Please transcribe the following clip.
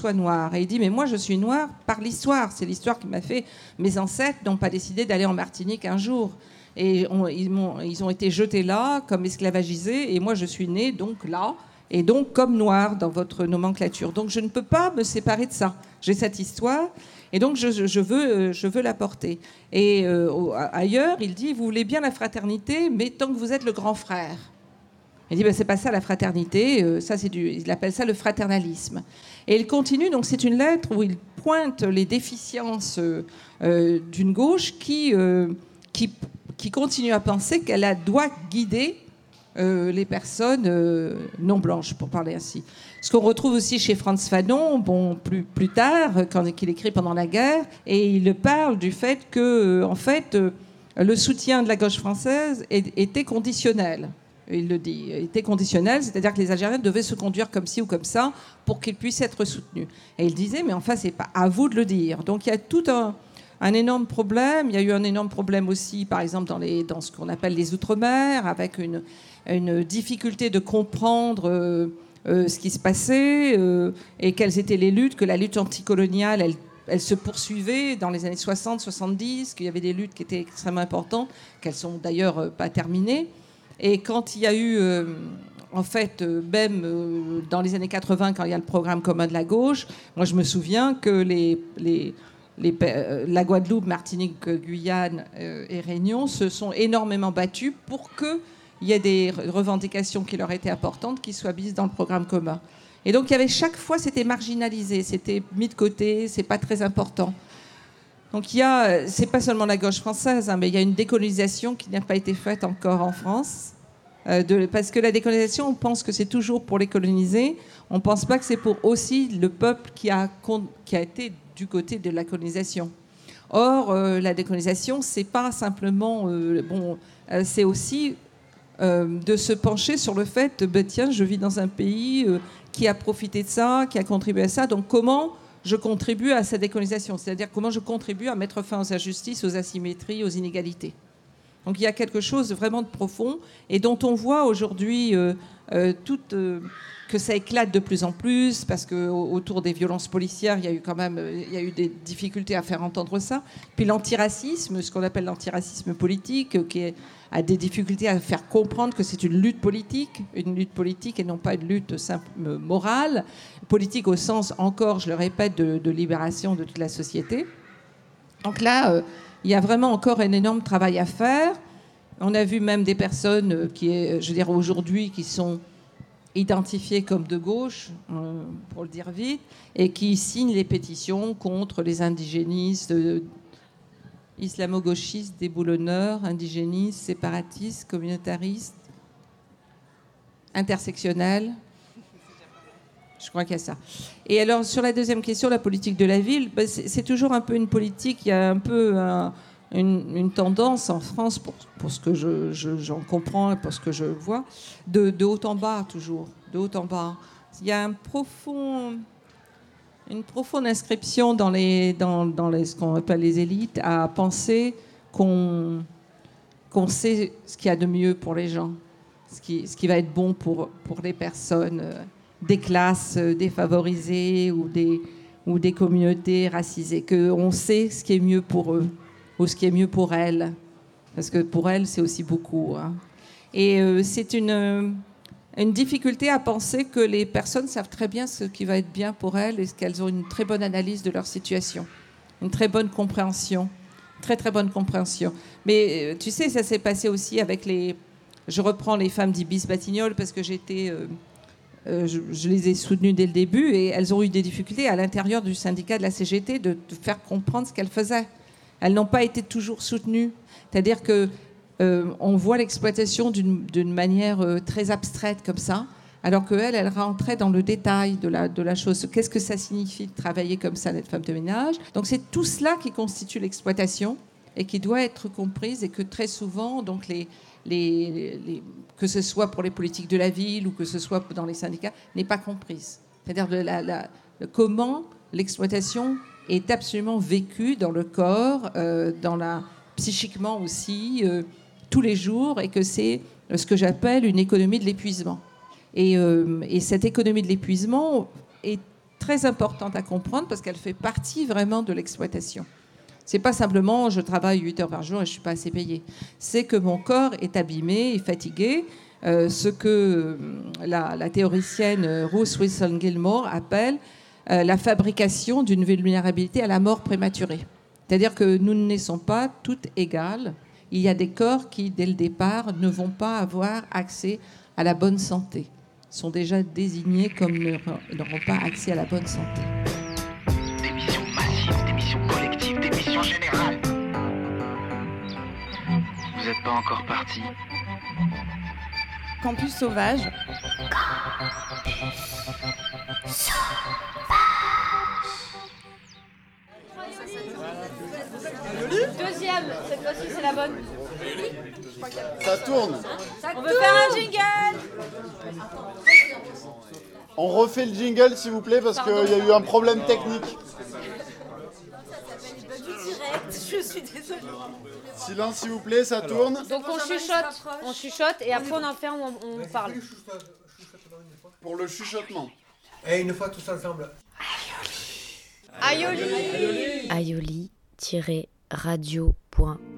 soit noir. Et il dit, mais moi, je suis noir par l'histoire. C'est l'histoire qui m'a fait... Mes ancêtres n'ont pas décidé d'aller en Martinique un jour. Et ils ont été jetés là, comme esclavagisés. Et moi, je suis née, donc, là. Et donc, comme noir, dans votre nomenclature. Donc, je ne peux pas me séparer de ça. J'ai cette histoire. Et donc, je veux la porter. Et ailleurs, il dit, vous voulez bien la fraternité, mais tant que vous êtes le grand frère. Il dit, ben, c'est pas ça la fraternité, il appelle ça le fraternalisme. Et il continue, donc c'est une lettre où il pointe les déficiences d'une gauche qui continue à penser qu'elle doit guider les personnes non blanches, pour parler ainsi. Ce qu'on retrouve aussi chez Frantz Fanon, bon, plus tard, qu'il écrit pendant la guerre, et il parle du fait que, en fait, le soutien de la gauche française était conditionnel. Il le dit, était conditionnel, c'est-à-dire que les Algériens devaient se conduire comme ci ou comme ça pour qu'ils puissent être soutenus. Et il disait, mais enfin, c'est pas à vous de le dire. Donc il y a tout un énorme problème. Il y a eu un énorme problème aussi, par exemple, dans ce qu'on appelle les Outre-mer, avec une difficulté de comprendre ce qui se passait et quelles étaient les luttes, que la lutte anticoloniale, elle se poursuivait dans les années 60, 70, qu'il y avait des luttes qui étaient extrêmement importantes, qu'elles sont d'ailleurs pas terminées. Et quand il y a eu, en fait, même dans les années 80, quand il y a le programme commun de la gauche, moi je me souviens que la Guadeloupe, Martinique, Guyane et Réunion se sont énormément battus pour qu'il y ait des revendications qui leur étaient importantes qui soient mises dans le programme commun. Et donc il y avait chaque fois, c'était marginalisé, c'était mis de côté, c'est pas très important. Donc c'est pas seulement la gauche française, hein, mais il y a une décolonisation qui n'a pas été faite encore en France. Parce que la décolonisation, on pense que c'est toujours pour les coloniser. On ne pense pas que c'est pour aussi le peuple qui a été du côté de la colonisation. Or, la décolonisation, c'est pas simplement... c'est aussi de se pencher sur le fait, tiens, je vis dans un pays qui a profité de ça, qui a contribué à ça. Donc comment je contribue à sa décolonisation, c'est-à-dire comment je contribue à mettre fin aux injustices, aux asymétries, aux inégalités. Donc il y a quelque chose vraiment de profond et dont on voit aujourd'hui que ça éclate de plus en plus parce qu'autour des violences policières, il y a eu des difficultés à faire entendre ça. Puis l'antiracisme, ce qu'on appelle l'antiracisme politique, qui a des difficultés à faire comprendre que c'est une lutte politique et non pas une lutte simple morale, politique au sens, encore, je le répète, de libération de toute la société. Donc là, il y a vraiment encore un énorme travail à faire. On a vu même des personnes aujourd'hui, qui sont identifiées comme de gauche, pour le dire vite, et qui signent les pétitions contre les indigénistes, islamo-gauchistes, déboulonneurs, indigénistes, séparatistes, communautaristes, intersectionnels. Je crois qu'il y a ça. Et alors, sur la deuxième question, la politique de la ville, c'est toujours un peu une politique, il y a un peu une tendance en France, pour ce que j'en comprends et pour ce que je vois, de haut en bas, toujours, de haut en bas. Il y a une profonde inscription dans ce qu'on appelle les élites à penser qu'on sait ce qu'il y a de mieux pour les gens, ce qui va être bon pour les personnes des classes défavorisées ou des communautés racisées, qu'on sait ce qui est mieux pour eux ou ce qui est mieux pour elles, parce que pour elles, c'est aussi beaucoup. Hein. Et c'est une difficulté à penser que les personnes savent très bien ce qui va être bien pour elles et qu'elles ont une très bonne analyse de leur situation, une très bonne compréhension, très très bonne compréhension. Mais tu sais, ça s'est passé aussi avec je reprends les femmes d'Ibis-Batignolles parce que je les ai soutenues dès le début et elles ont eu des difficultés à l'intérieur du syndicat de la CGT de faire comprendre ce qu'elles faisaient. Elles n'ont pas été toujours soutenues. C'est-à-dire qu'on voit l'exploitation d'une manière très abstraite comme ça, alors qu'elle rentrait dans le détail de la chose. Qu'est-ce que ça signifie de travailler comme ça, d'être femme de ménage ? Donc c'est tout cela qui constitue l'exploitation et qui doit être comprise et que très souvent, donc que ce soit pour les politiques de la ville ou que ce soit dans les syndicats, n'est pas comprise. C'est-à-dire comment l'exploitation est absolument vécue dans le corps, psychiquement aussi, tous les jours, et que c'est ce que j'appelle une économie de l'épuisement. Et cette économie de l'épuisement est très importante à comprendre parce qu'elle fait partie vraiment de l'exploitation. C'est pas simplement je travaille 8 heures par jour et je suis pas assez payée. C'est que mon corps est abîmé et fatigué, ce que la théoricienne Ruth Wilson Gilmore appelle la fabrication d'une vulnérabilité à la mort prématurée. C'est-à-dire que nous ne naissons pas toutes égales. Il y a des corps qui, dès le départ, ne vont pas avoir accès à la bonne santé. Ils sont déjà désignés comme n'auront pas accès à la bonne santé. Des missions massives, des missions collectives, des missions générales. Vous n'êtes pas encore parti. Campus Sauvage. Deuxième, cette fois-ci c'est la bonne. Ça tourne. On veut faire un jingle. On refait le jingle s'il vous plaît parce qu'il y a eu un problème technique. Je suis désolée. Silence s'il vous plaît, ça tourne. Donc on chuchote et après on en fait, on parle. Pour le chuchotement. Et une fois tous ensemble. Aioli. aioli-radio.com